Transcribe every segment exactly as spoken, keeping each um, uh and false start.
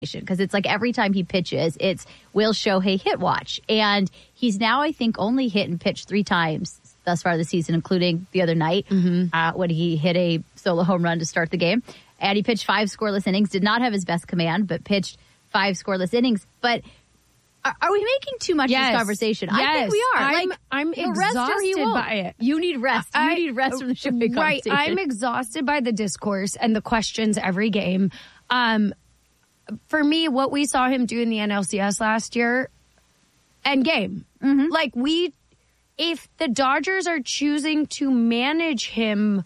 because it's like every time he pitches, it's will Shohei hit watch. And he's now, I think, only hit and pitched three times thus far this season, including the other night mm-hmm. uh, when he hit a solo home run to start the game. And he pitched five scoreless innings, did not have his best command, but pitched five scoreless innings. But are, are we making too much yes. of this conversation? Yes. I think we are. I'm, like, I'm exhausted by it. You need rest. You I, need rest from the Shohei Right. conversation. I'm exhausted by the discourse and the questions every game. Um, for me, what we saw him do in the N L C S last year, end game. Mm-hmm. Like, we, if the Dodgers are choosing to manage him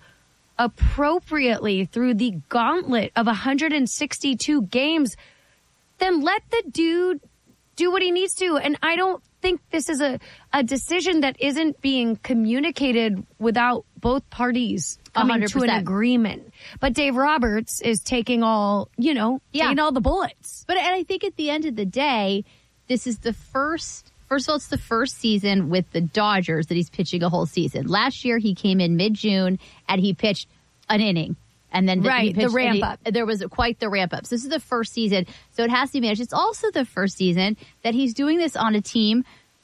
appropriately through the gauntlet of one hundred sixty-two games, then let the dude do what he needs to. And I don't think this is a, a decision that isn't being communicated without both parties coming one hundred percent to an agreement. But Dave Roberts is taking all, you know, yeah. taking all the bullets. But and I think at the end of the day, this is the first, first of all, it's the first season with the Dodgers that he's pitching a whole season. Last year, he came in mid-June and he pitched an inning. And then the, right, pitched, the ramp he, up. There was quite the ramp up. So this is the first season. So it has to be managed. It's also the first season that he's doing this on a team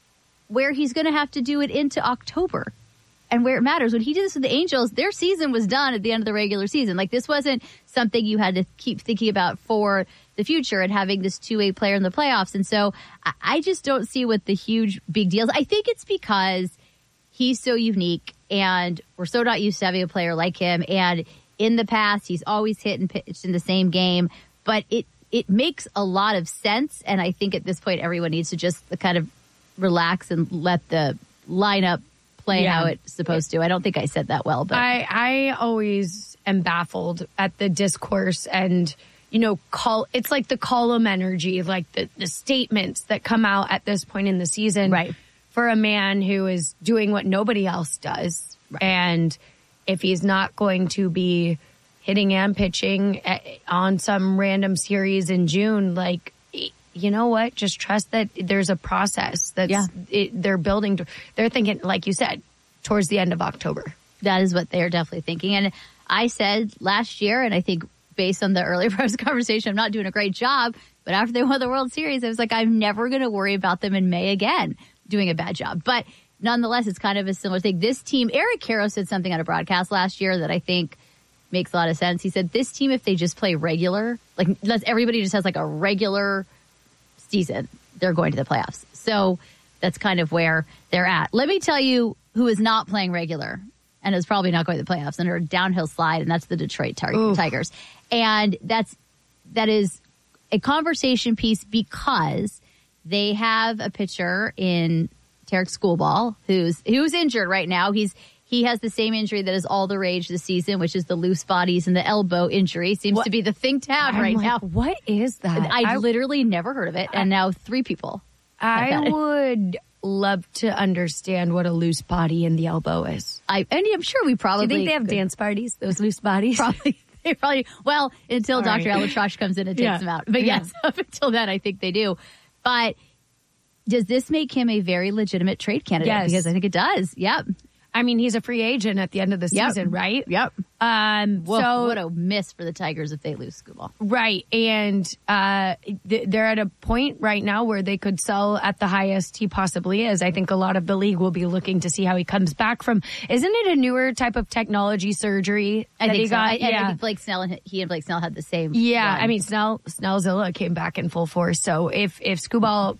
where he's going to have to do it into October. And where it matters. When he did this with the Angels, their season was done at the end of the regular season. Like, this wasn't something you had to keep thinking about for the future and having this two-way player in the playoffs. And so I, I just don't see what the huge big deal is. I think it's because he's so unique and we're so not used to having a player like him. And in the past, he's always hit and pitched in the same game. But it, it makes a lot of sense. And I think at this point, everyone needs to just kind of relax and let the lineup play yeah. how it's supposed to. I don't think I said that well, but I, I always am baffled at the discourse and, you know, call it's like the column energy, like the, the statements that come out at this point in the season right. for a man who is doing what nobody else does. Right. And if he's not going to be hitting and pitching at, on some random series in June, like, you know what? Just trust that there's a process that yeah. they're building. To, they're thinking, like you said, towards the end of October. That is what they're definitely thinking. And I said last year, and I think based on the earlier press conversation, I'm not doing a great job. But after they won the World Series, I was like, I'm never going to worry about them in May again doing a bad job. But nonetheless, it's kind of a similar thing. This team, Eric Caro said something on a broadcast last year that I think makes a lot of sense. He said, this team, if they just play regular, like everybody just has like a regular season, they're going to the playoffs. So that's kind of where they're at. Let me tell you who is not playing regular and is probably not going to the playoffs under a downhill slide, and that's the Detroit tar- Tigers. And that's that is a conversation piece because they have a pitcher in Tarek Schoolball who's who's injured right now. He's He has the same injury that is all the rage this season, which is the loose bodies and the elbow injury. Seems what? to be the thing to have I'm right like, now. What is that? I, I literally never heard of it, and now three people. I would love to understand what a loose body in the elbow is. I and I'm sure we probably. Do you think they have could. dance parties? Those loose bodies? Probably. They probably. Well, until all Doctor Right. Alatrosh comes in and takes yeah. them out. But yeah. yes, up until then, I think they do. But does this make him a very legitimate trade candidate? Yes. Because I think it does. Yep. I mean, he's a free agent at the end of the yep. season, right? Yep. Um, Whoa, so what a miss for the Tigers if they lose Schoolball. Right. And uh, th- they're at a point right now where they could sell at the highest he possibly is. I think a lot of the league will be looking to see how he comes back from. Isn't it a newer type of technology surgery I that think he so. got? I, yeah. I think Blake Snell and he and Blake Snell had the same. Yeah. run. I mean, Snell Snellzilla came back in full force. So if if Schoolball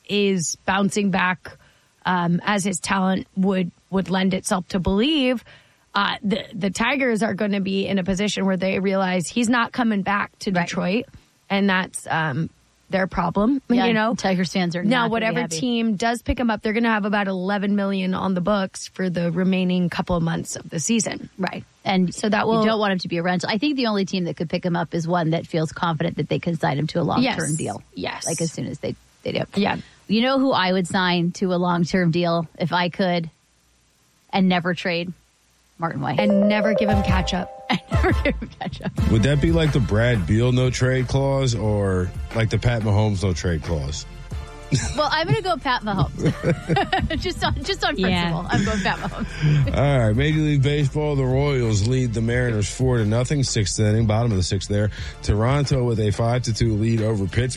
is bouncing back um, as his talent would would lend itself to believe, uh, the the Tigers are going to be in a position where they realize he's not coming back to right. Detroit, and that's um, their problem. Yeah, you know, Tigers fans are now not whatever happy. team does pick him up, they're going to have about eleven million on the books for the remaining couple of months of the season. Right, and so that will you don't want him to be a rental. I think the only team that could pick him up is one that feels confident that they can sign him to a long term yes. deal. Yes, like as soon as they they do. Yeah, you know who I would sign to a long term deal if I could. And never trade Martin White. And never give him catch up. And never give him catch up. Would that be like the Brad Beal no trade clause or like the Pat Mahomes no trade clause? Well, I'm going to go Pat Mahomes. just on just on principle, yeah. I'm going Pat Mahomes. All right, Major League Baseball, the Royals lead the Mariners four to nothing, sixth inning, bottom of the sixth there. Toronto with a five to two lead over Pittsburgh.